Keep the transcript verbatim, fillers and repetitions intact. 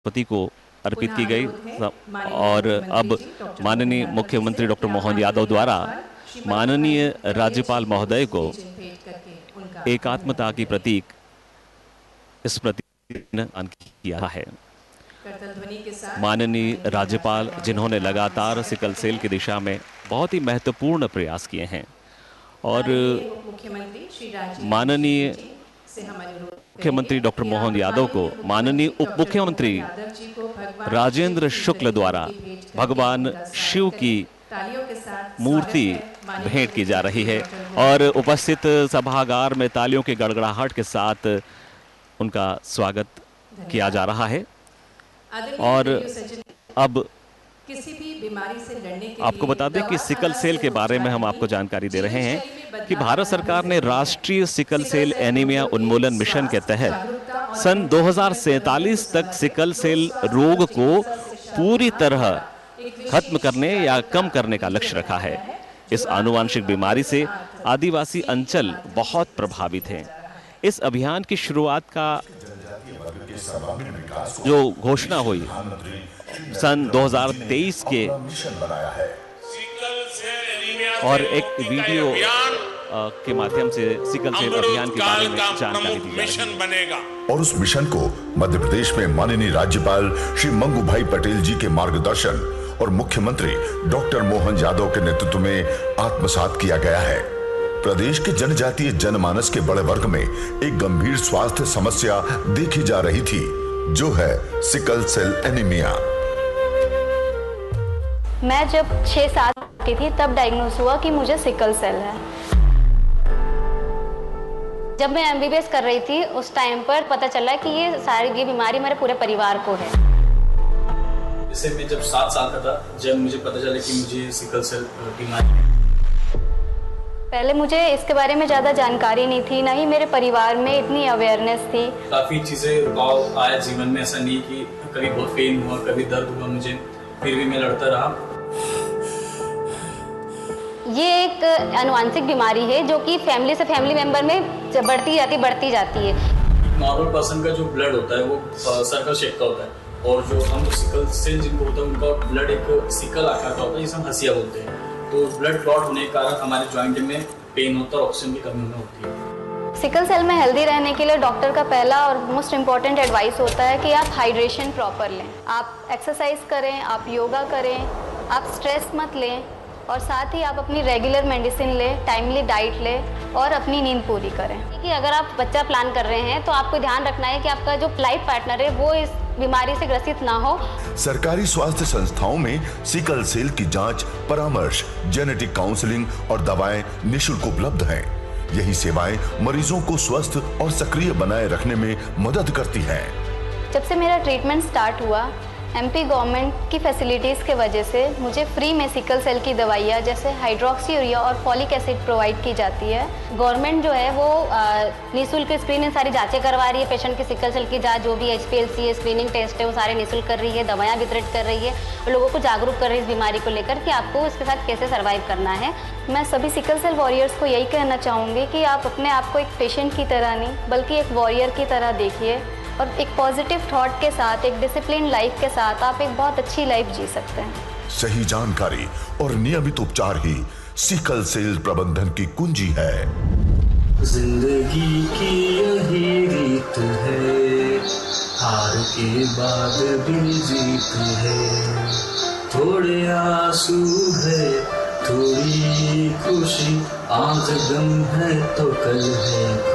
राष्ट्रपति को अर्पित की गई और अब माननीय मुख्यमंत्री डॉक्टर मोहन यादव द्वारा माननीय राज्यपाल महोदय को एकात्मता की प्रतीक इस प्रतीक किया है। माननीय राज्यपाल जिन्होंने लगातार सिकल सेल की दिशा में बहुत ही महत्वपूर्ण प्रयास किए हैं और माननीय मुख्यमंत्री डॉक्टर मोहन यादव को माननीय उप मुख्यमंत्री राजेंद्र शुक्ल द्वारा भगवान शिव की मूर्ति भेंट की जा रही है और उपस्थित सभागार में तालियों के गड़गड़ाहट के साथ उनका स्वागत किया जा रहा है। और अब किसी भी बीमारी से लड़ने के आपको बता दें कि सिकल सेल के बारे में हम आपको जानकारी दे रहे हैं कि भारत सरकार ने राष्ट्रीय सिकल सेल एनीमिया उन्मूलन मिशन के तहत सन दो हज़ार सैंतालीस तक सिकल सेल रोग को पूरी तरह खत्म करने या कम करने का लक्ष्य रखा है। इस आनुवांशिक बीमारी से आदिवासी अंचल बहुत प्रभावित हैं। इस अभियान की शुरुआत का जो घोषणा हुई सन दो हज़ार तेईस के और एक वीडियो के माध्यम से सिकल सेल अभियान के बारे में जानकारी दी मिशन बनेगा। और उस मिशन को मध्य प्रदेश में माननीय राज्यपाल श्री मंगू भाई पटेल जी के मार्गदर्शन और मुख्यमंत्री डॉक्टर मोहन यादव के नेतृत्व में आत्मसात किया गया है। प्रदेश के जनजातीय जनमानस के बड़े वर्ग में एक गंभीर स्वास्थ्य समस्या देखी जा रही थी, जो है सिकल सेल एनीमिया। मैं जब छह सात की थी तब डायग्नोज हुआ कि मुझे सिकल सेल है। जब मैं एमबीबीएस कर रही थी उस टाइम पर पता चला कि ये सारी ये बीमारी मेरे पूरे परिवार को है। जैसे मैं जब सात साल का था जब मुझे पता चला कि मुझे सिकल सेल बीमारी है। पहले मुझे इसके बारे में ज्यादा जानकारी नहीं थी, ना ही मेरे परिवार में इतनी अवेयरनेस थी। काफी चीजें रुकाव आया जीवन में, ऐसा नहीं कि कभी बहुत पेन हुआ कभी दर्द हुआ मुझे, फिर भी मैं लड़ता रहा। ये एक आनुवांशिक बीमारी है जो कि फैमिली से फैमिली मेंबर में बढ़ती जाती बढ़ती जाती है। नॉर्मल पर्सन का जो ब्लड होता है वो सर्कल शेप का होता है और जो हम सिकल सेल जिनको होता है उनका ब्लड एक सिकल आकार का होता है जिसे हम हसिया बोलते हैं। तो ब्लड क्लॉट होने के कारण हमारे जॉइंट में पेन होता है और ऑक्सीजन की कमी होने होती है। सिकल सेल में हेल्दी रहने के लिए डॉक्टर का पहला और मोस्ट इम्पॉर्टेंट एडवाइस होता है कि आप हाइड्रेशन प्रॉपर लें, आप एक्सरसाइज करें, आप योगा करें, आप स्ट्रेस मत लें और साथ ही आप अपनी रेगुलर मेडिसिन लें, टाइमली डाइट लें और अपनी नींद पूरी करें। कि अगर आप बच्चा प्लान कर रहे हैं तो आपको ध्यान रखना है कि आपका जो लाइफ पार्टनर है वो इस बीमारी से ग्रसित ना हो। सरकारी स्वास्थ्य संस्थाओं में सिकल सेल की जांच, परामर्श, जेनेटिक काउंसलिंग और दवाएं निःशुल्क उपलब्ध हैं। यही सेवाएं मरीजों को स्वस्थ और सक्रिय बनाए रखने में मदद करती हैं। जब से मेरा ट्रीटमेंट स्टार्ट हुआ एमपी गवर्नमेंट की फैसिलिटीज़ के वजह से मुझे फ्री में सिकल सेल की दवाइयाँ जैसे हाइड्रोक्सी यूरिया और फॉलिक एसिड प्रोवाइड की जाती है। गवर्नमेंट जो है वो निःशुल्क स्क्रीनिंग सारी जांचें करवा रही है, पेशेंट की सिकल सेल की जांच जो भी एच पी एल सी है, स्क्रीनिंग टेस्ट है वो सारे निःशुल्क कर रही है, दवाइयाँ वितरित कर रही है और लोगों को जागरूक कर रही है इस बीमारी को लेकर कि आपको इसके साथ कैसे सर्वाइव करना है। मैं सभी सिकल सेल वॉरियर्स को यही कहना चाहूँगी कि आप अपने आप को एक पेशेंट की तरह नहीं बल्कि एक वॉरियर की तरह देखिए और एक पॉजिटिव थॉट के साथ, एक डिसिप्लिन लाइफ के साथ आप एक बहुत अच्छी लाइफ जी सकते हैं। सही जानकारी और नियमित उपचार ही सिकल सेल प्रबंधन की कुंजी है। जिंदगी की यही रीत है, हार के बाद भी जीत है। थोड़े आंसू है, थोड़ी खुशी, आज गम है तो कल है।